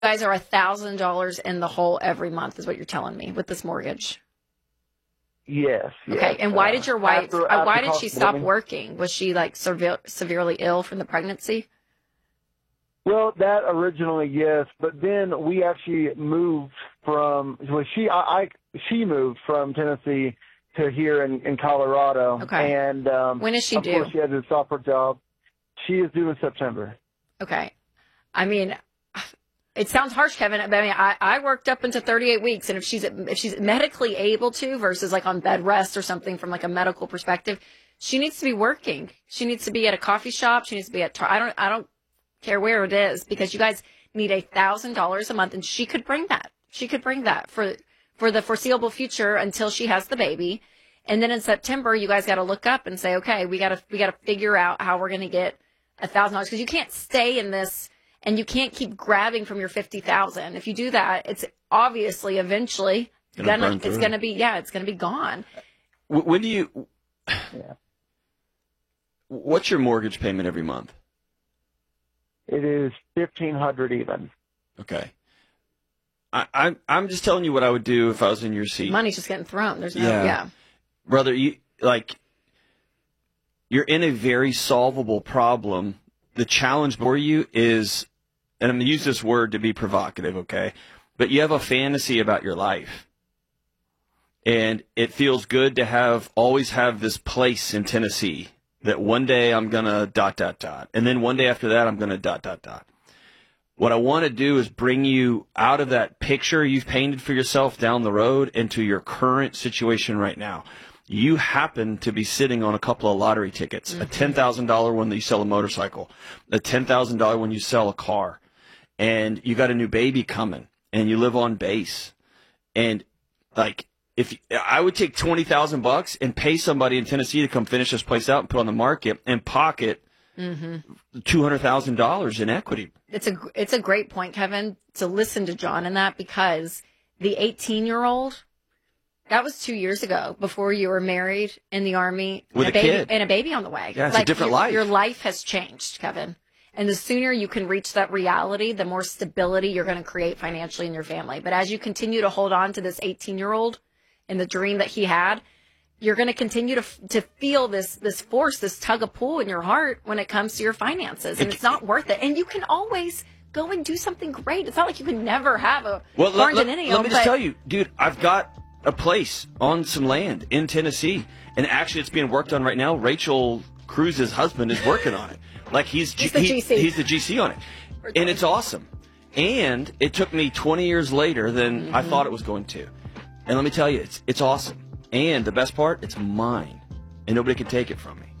guys are $1,000 in the hole every month, is what you're telling me with this mortgage. Yes. Okay. And why did your wife? Why did she stop living. working? Was she like severely ill from the pregnancy? Well, that originally, yes, but then we actually moved from. Well, she moved from Tennessee to here in Colorado. Okay. And when is she of due? course, she had a software job. She is due in September. Okay. I mean, it sounds harsh, Kevin. But I mean, I worked up into 38 weeks, and if she's medically able to, versus like on bed rest or something from like a medical perspective, she needs to be working. She needs to be at a coffee shop. She needs to be at I don't care where it is, because you guys need $1,000 a month, and she could bring that. She could bring that for the foreseeable future until she has the baby. And then in September, you guys got to look up and say, okay, we got to figure out how we're going to get $1,000, because you can't stay in this and you can't keep grabbing from your $50,000. If you do that, it's obviously eventually it's going to be gone. When do you? Yeah. What's your mortgage payment every month? It is $1,500 even. Okay. I'm just telling you what I would do if I was in your seat. Money's just getting thrown. There's no Brother, you're in a very solvable problem. The challenge for you is, and I'm going to use this word to be provocative, okay? But you have a fantasy about your life. And it feels good to always have this place in Tennessee that one day I'm going to ... And then one day after that, I'm going to ... What I want to do is bring you out of that picture you've painted for yourself down the road into your current situation right now. You happen to be sitting on a couple of lottery tickets, a $10,000 one that you sell a motorcycle, a $10,000 when you sell a car, and you got a new baby coming, and you live on base. And like, if I would take $20,000 and pay somebody in Tennessee to come finish this place out and put on the market and pocket $200,000 in equity. It's a great point, Kevin, to listen to John in that, because the 18-year-old, that was 2 years ago, before you were married, in the Army, with a kid and a baby on the way. Yeah, it's a different life. Your life has changed, Kevin. And the sooner you can reach that reality, the more stability you're going to create financially in your family. But as you continue to hold on to this 18-year-old and the dream that he had, you're going to continue to feel this force, this tug of pull in your heart when it comes to your finances. And it's not worth it. And you can always go and do something great. It's not like you can never have a Barnes & Noble. Let me just tell you, dude, I've got a place on some land in Tennessee. And actually, it's being worked on right now. Rachel Cruz's husband is working on it. Like he's the GC on it. And it's awesome. And it took me 20 years later than I thought it was going to. And let me tell you, it's awesome. And the best part, it's mine. And nobody can take it from me.